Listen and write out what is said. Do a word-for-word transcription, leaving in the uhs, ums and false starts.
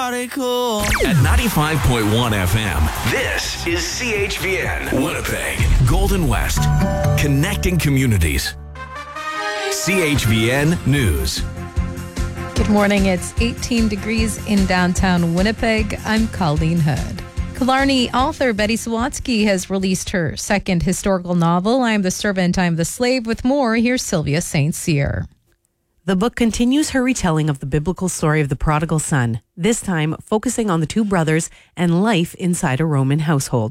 prodigal. At ninety-five point one F M, this is C H V N, Winnipeg, Golden West, connecting communities. C H V N News. Good morning. It's eighteen degrees in downtown Winnipeg. I'm Colleen Hood. Killarney author Betty Sawatsky has released her second historical novel, I Am the Servant, I Am the Slave. With more, here's Sylvia Saint Cyr. The book continues her retelling of the biblical story of the prodigal son, this time focusing on the two brothers and life inside a Roman household.